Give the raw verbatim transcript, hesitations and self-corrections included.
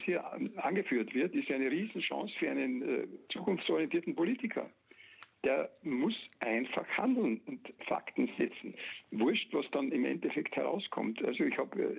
hier angeführt wird, ist eine Riesenchance für einen äh, zukunftsorientierten Politiker. Der muss einfach handeln und Fakten setzen. Wurscht, was dann im Endeffekt herauskommt. Also ich habe